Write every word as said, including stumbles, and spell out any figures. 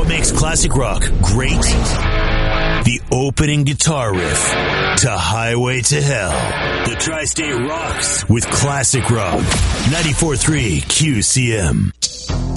what makes classic rock great? The opening guitar riff to Highway to Hell. The Tri-State rocks with classic rock. ninety-four point three Q C M.